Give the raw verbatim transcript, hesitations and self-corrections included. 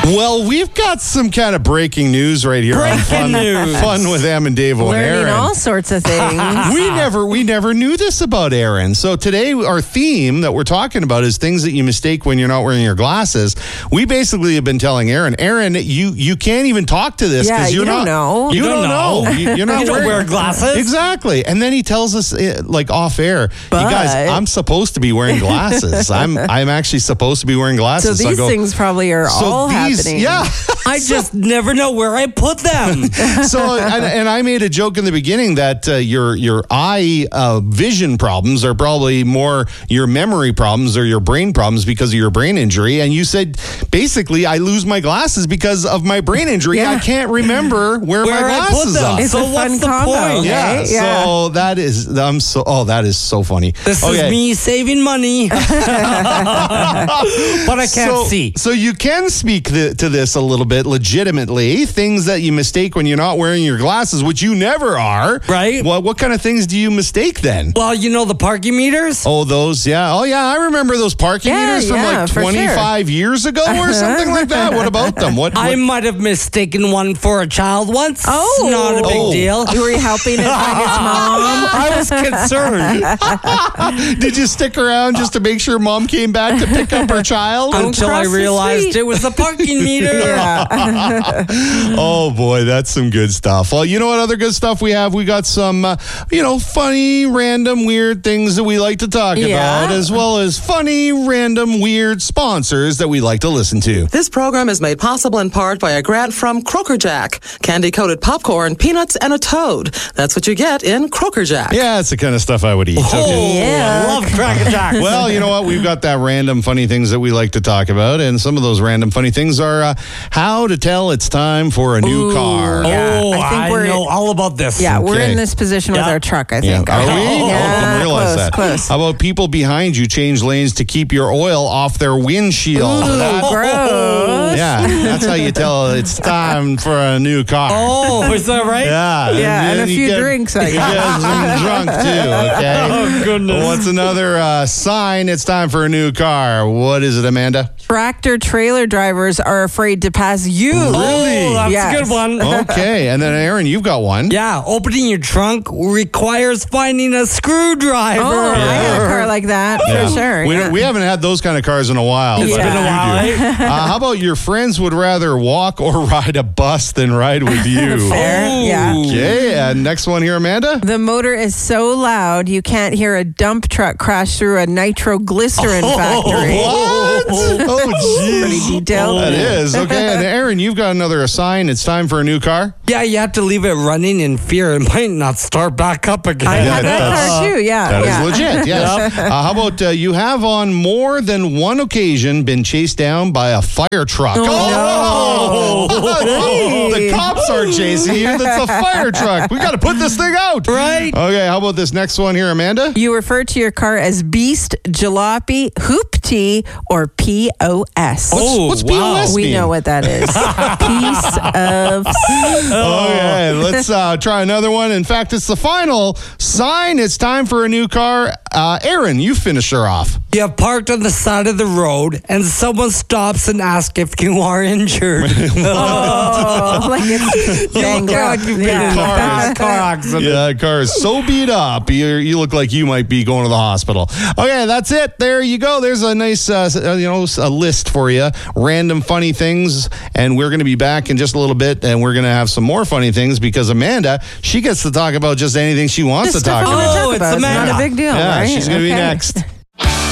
Well, we've got some kind of breaking news right here on Fun, Fun with Em and Dave and Learning Aaron. all sorts of things. we never we never knew this about Aaron. So today our theme that we're talking about is things that you mistake when you're not wearing your glasses. We basically have been telling Aaron, Aaron, you you can't even talk to this Yeah, because you're you don't not know. You, You don't don't know. know. You, you're not You don't wearing wear glasses. Exactly. And then he tells us uh, like off air, But- you guys, I'm supposed to be wearing glasses. I'm I'm actually supposed to be wearing So glasses. these I go, things probably are so all these, happening. Yeah. I just never know where I put them. So, and, and I made a joke in the beginning that uh, your your eye uh, vision problems are probably more your memory problems or your brain problems because of your brain injury. And you said, basically, I lose my glasses because of my brain injury. Yeah. I can't remember where, Where my I put glasses them. are. It's So a fun what's the combo. point? Yeah, right? Yeah. so that is, I'm so, oh, that is so funny. This Okay. is me saving money. But I can't so, see. So you can speak the, to this a little bit legitimately. Things that you mistake when you're not wearing your glasses, which you never are. Right. Well, what kind of things do you mistake then? Well, you know the parking meters? Oh, those, yeah. Oh, yeah, I remember those parking Yeah, meters from yeah, like for sure. twenty-five years ago or something like that. What about them? What? I what- might have mistaken one for a child once. Oh. Not a big Oh. deal. You were helping it find its mom. I was concerned Did you stick around just to make sure mom came back to pick up her child? until I cross the realized street. it was the parking meter. Yeah. Oh boy, that's some good stuff. Well, you know what other good stuff we have? We got some, uh, you know, funny, random, weird things that we like to talk Yeah. about, as well as funny, random, weird sponsors that we like to listen to. This program is made possible in part by a grant from Croaker Jack. Candy-coated popcorn, peanuts, and a toad. That's what you get in Croaker Jack. Yeah, that's the kind of stuff I would eat. Oh, Okay. Yeah. I love Cracker Jack. Well, you know what? We've got that random funny things that we like to talk about, and some of those random funny things are uh, how to tell it's time for a new Ooh, car. yeah. Oh, I think I, we're- know all about this. Yeah, we're Okay. in this position with Yeah. our truck, I Yeah. think. Are we? Yeah, Oh, I didn't realize close, that. close. How about people behind you change lanes to keep your oil off their windshield? Ooh, That- gross. yeah, that's how you tell it's time for a new car. Oh, is that right? Yeah, Yeah, and then a you few get- drinks, I You guess. get some drunk too. Okay. Oh, goodness. What's another uh, sign? It's time for a new car. What is it, Amanda? Tractor trailer drivers are afraid to pass you. Oh, that's Yes. a good one. Okay, and then Aaron, you've got one. Yeah, opening your trunk requires finding a screwdriver. Oh, I got a car like that Yeah. for sure. We, yeah. don't, we haven't had those kind of cars in a while. It's but been a you while, do. eh? Uh, how about your friends would rather walk or ride a bus than ride with you? Fair, Oh. yeah. Okay, and next one here, Amanda. The motor is so loud you can't hear a dump truck crash through a nitroglycerin factory. What? Oh, Pretty jeez. detailed. That is. Okay, and Aaron, you've got another sign. It's time for a new car. Yeah, you have to leave it running in fear it might not start back up again. I had that that's- car too, yeah. That is yeah. legit, yes. Uh, how about uh, you have on more than one occasion been chased down by a fire truck? Oh, Oh, the cops are chasing you. That's a fire truck. We got to put this thing out. Right? Okay, how about this next one here, Amanda? You refer to your car as Beast, Jalopy, Hoopty, or P O S. Oh, What's wow. P O S We mean? know what that is. Piece of. Okay, let's uh, try another one. In fact, it's the final sign. It's time for a new car. Uh, Aaron, you finish her off. You have parked on the side of the road and someone stops and asks if you are injured. Oh, like it's banged look up. like you've been Yeah. in a bad car accident. Yeah, that car is so beat up. You you look like you might be going to the hospital. Okay, that's it. There you go. There's a nice uh, you know a list for you. Random funny things, and we're going to be back in just a little bit, and we're going to have some more funny things because Amanda, she gets to talk about just anything she wants Just to talk stuff I wanna about. talk Oh, it's about. It's not Amanda. a big deal, Yeah, right? she's going to be Okay. next.